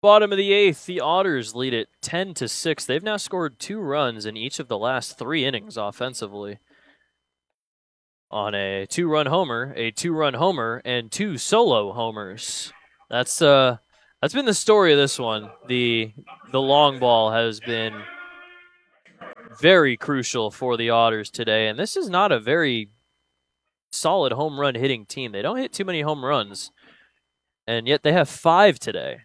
Bottom of the eighth, the Otters lead it 10-6. They've now scored 2 runs in each of the last 3 innings offensively. On a 2-run homer, a 2-run homer, and 2 solo homers. That's been the story of this one. The long ball has been very crucial for the Otters today, and this is not a very solid home run hitting team. They don't hit too many home runs, and yet they have 5 today.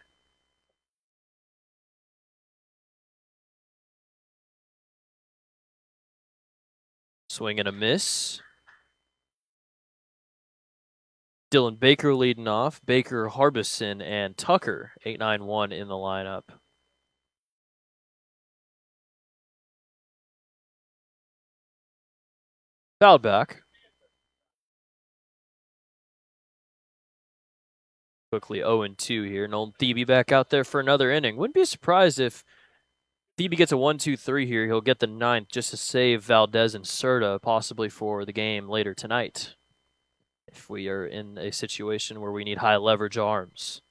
Swing and a miss. Dylan Baker leading off. Baker, Harbison, and Tucker, 8-9-1 in the lineup. Fouled back. Quickly 0-2 here. Nolan Thebe back out there for another inning. Wouldn't be surprised if Thebe gets a 1-2-3 here. He'll get the 9th just to save Valdez and Serta, possibly for the game later tonight, if we are in a situation where we need high leverage arms.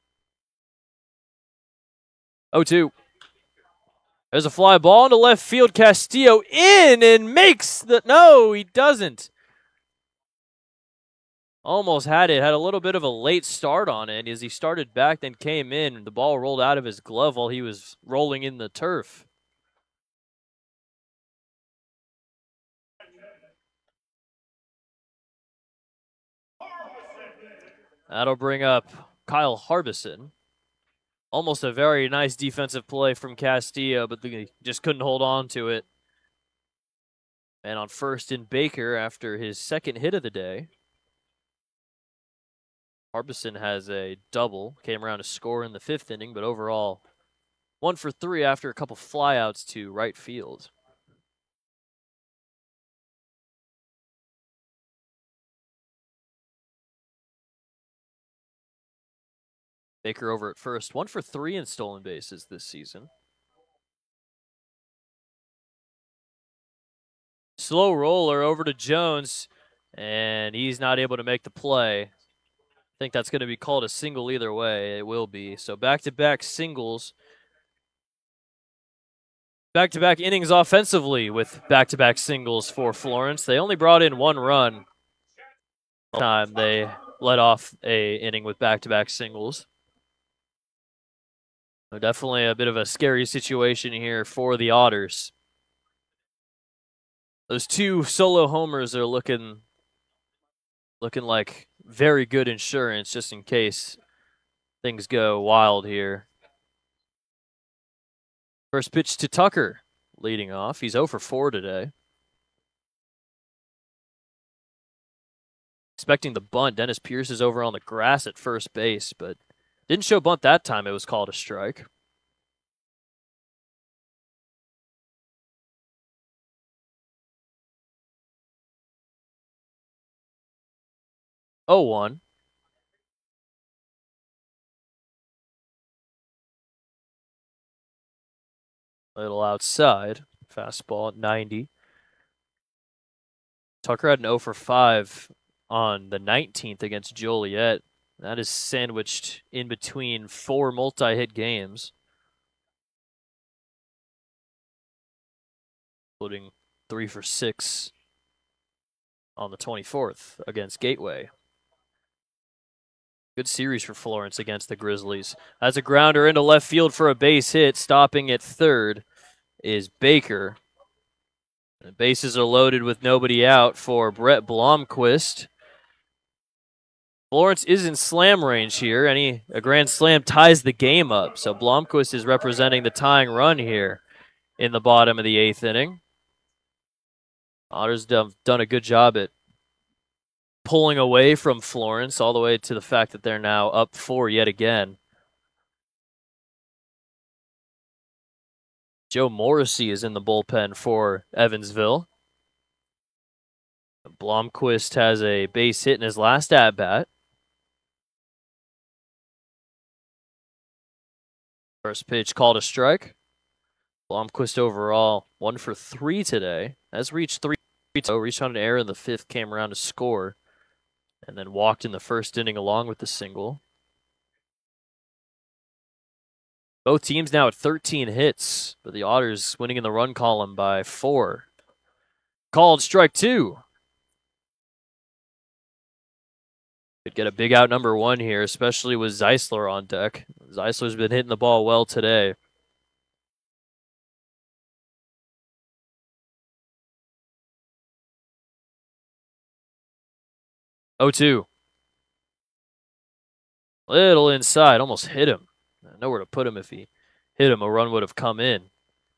0-2. There's a fly ball into left field. Castillo in and makes the... No, he doesn't. Almost had it. Had a little bit of a late start on it as he started back, then came in, and the ball rolled out of his glove while he was rolling in the turf. That'll bring up Kyle Harbison. Almost a very nice defensive play from Castillo, but they just couldn't hold on to it. And on first in Baker after his second hit of the day. Harbison has a double, came around to score in the 5th inning, but overall 1 for 3 after a couple flyouts to right field. Baker over at first, 1 for 3 in stolen bases this season. Slow roller over to Jones, and he's not able to make the play. I think that's going to be called a single either way. It will be. So back-to-back singles. Back-to-back innings offensively with back-to-back singles for Florence. They only brought in 1 run. Time they let off a inning with back-to-back singles. So definitely a bit of a scary situation here for the Otters. Those 2 solo homers are looking like very good insurance just in case things go wild here. First pitch to Tucker leading off. He's 0 for 4 today. Expecting the bunt. Dennis Pierce is over on the grass at first base, but didn't show bunt that time. It was called a strike. 0-1. Little outside. Fastball at 90. Tucker had an 0 for 5 on the 19th against Joliet. That is sandwiched in between 4 multi-hit games, including 3 for 6 on the 24th against Gateway. Good series for Florence against the Grizzlies. That's a grounder into left field for a base hit. Stopping at third is Baker. The bases are loaded with nobody out for Brett Blomquist. Florence is in slam range here. A grand slam ties the game up. So Blomquist is representing the tying run here in the bottom of the 8th inning. Otters done a good job at pulling away from Florence all the way to the fact that they're now up 4 yet again. Joe Morrissey is in the bullpen for Evansville. Blomquist has a base hit in his last at-bat. First pitch called a strike. Blomquist overall 1 for 3 today. Has reached 3. Reached on an error in the 5th, came around to score, and then walked in the first inning along with the single. Both teams now at 13 hits, but the Otters winning in the run column by 4. Called strike 2. Could get a big out number 1 here, especially with Zeisler on deck. Zeisler's been hitting the ball well today. Oh, 2. Little inside, almost hit him. Nowhere to put him. If he hit him, a run would have come in.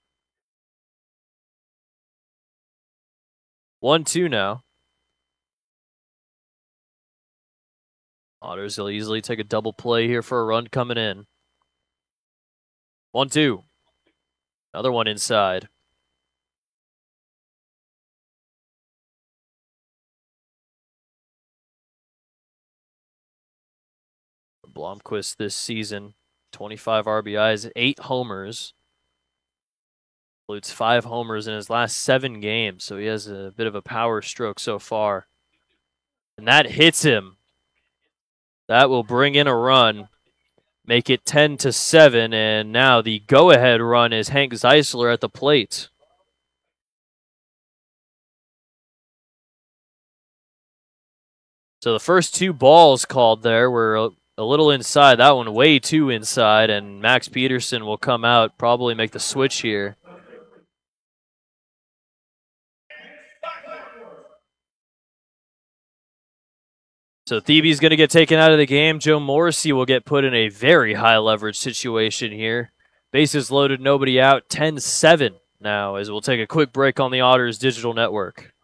1-2 now. Otters will easily take a double play here for a run coming in. 1-2. Another one inside. Blomquist this season, 25 RBIs, 8 homers. Includes 5 homers in his last 7 games, so he has a bit of a power stroke so far. And that hits him. That will bring in a run, make it 10-7, and now the go-ahead run is Hank Zeisler at the plate. So the first 2 balls called there were a little inside. That one way too inside, and Max Peterson will come out, probably make the switch here. So Thebe's going to get taken out of the game. Joe Morrissey will get put in a very high leverage situation here. Bases loaded, nobody out, 10-7 now, as we'll take a quick break on the Otters Digital Network.